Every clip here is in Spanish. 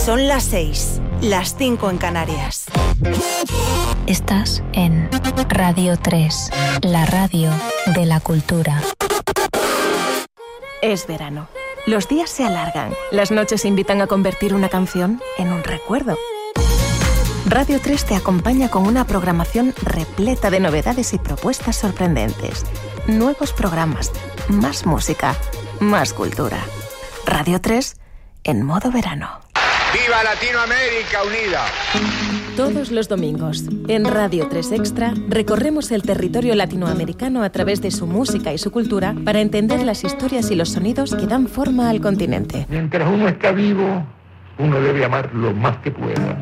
Son las 6, las 5 en Canarias. Estás en Radio 3, la radio de la cultura. Es verano. Los días se alargan. Las noches invitan a convertir una canción en un recuerdo. Radio 3 te acompaña con una programación repleta de novedades y propuestas sorprendentes. Nuevos programas, más música, más cultura. Radio 3 en modo verano. ¡Viva Latinoamérica unida! Todos los domingos, en Radio 3 Extra, recorremos el territorio latinoamericano a través de su música y su cultura para entender las historias y los sonidos que dan forma al continente. Mientras uno está vivo, uno debe amar lo más que pueda.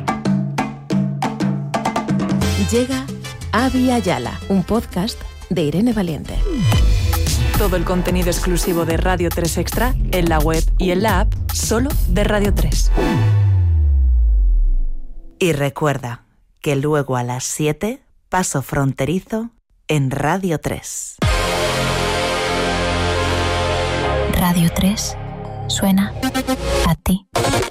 Llega Avi Ayala, un podcast de Irene Valiente. Todo el contenido exclusivo de Radio 3 Extra en la web y en la app solo de Radio 3. Y recuerda que luego a las 7, Paso Fronterizo en Radio 3. Radio 3 suena a ti.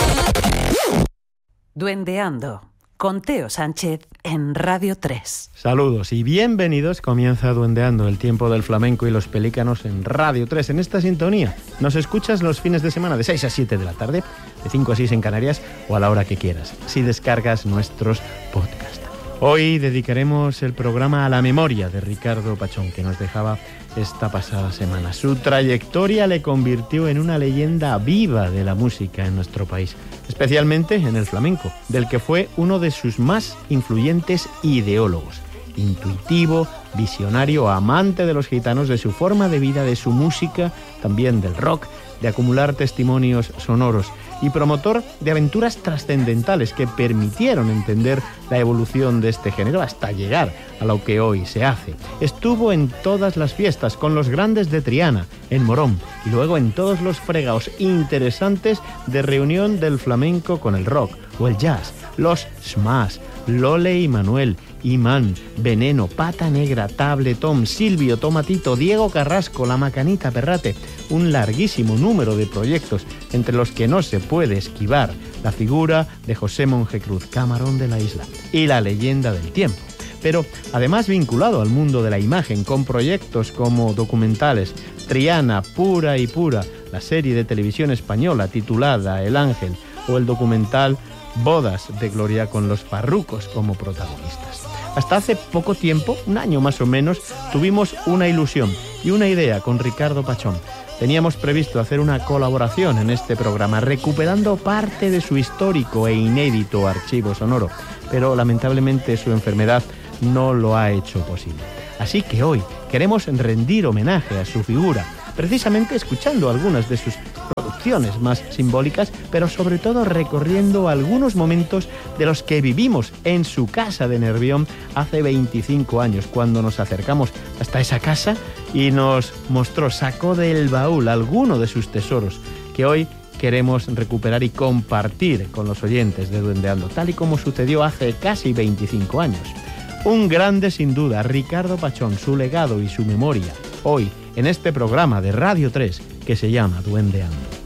Duendeando, con Teo Sánchez en Radio 3. Saludos y bienvenidos. Comienza Duendeando, el tiempo del flamenco y los pelícanos en Radio 3. En esta sintonía nos escuchas los fines de semana de 6 a 7 de la tarde, de 5 a 6 en Canarias o a la hora que quieras, si descargas nuestros podcasts. Hoy dedicaremos el programa a la memoria de Ricardo Pachón, que nos dejaba esta pasada semana. Su trayectoria le convirtió en una leyenda viva de la música en nuestro país, especialmente en el flamenco, del que fue uno de sus más influyentes ideólogos. Intuitivo, visionario, amante de los gitanos, de su forma de vida, de su música, también del rock, de acumular testimonios sonoros y promotor de aventuras trascendentales que permitieron entender la evolución de este género hasta llegar a lo que hoy se hace. Estuvo en todas las fiestas con los grandes de Triana, en Morón, y luego en todos los fregaos interesantes de reunión del flamenco con el rock o el jazz, los Smash, Lole y Manuel, Imán, Veneno, Pata Negra, Tabletón, Silvio, Tomatito, Diego Carrasco, La Macanita, Perrate, un larguísimo número de proyectos, entre los que no se puede esquivar la figura de José Mongecruz, Camarón de la Isla, y la leyenda del tiempo. Pero además vinculado al mundo de la imagen, con proyectos como documentales, Triana, Pura y Pura, la serie de televisión española titulada El Ángel, o el documental Bodas de Gloria con los Farrucos como protagonistas. Hasta hace poco tiempo, un año más o menos, tuvimos una ilusión y una idea con Ricardo Pachón. Teníamos previsto hacer una colaboración en este programa, recuperando parte de su histórico e inédito archivo sonoro, pero lamentablemente su enfermedad no lo ha hecho posible. Así que hoy queremos rendir homenaje a su figura, precisamente escuchando algunas de sus producciones más simbólicas, pero sobre todo recorriendo algunos momentos de los que vivimos en su casa de Nervión hace 25 años, cuando nos acercamos hasta esa casa y nos mostró, sacó del baúl alguno de sus tesoros, que hoy queremos recuperar y compartir con los oyentes de Duendeando, tal y como sucedió hace casi 25 años. Un grande sin duda, Ricardo Pachón, su legado y su memoria, hoy en este programa de Radio 3 que se llama Duendeando.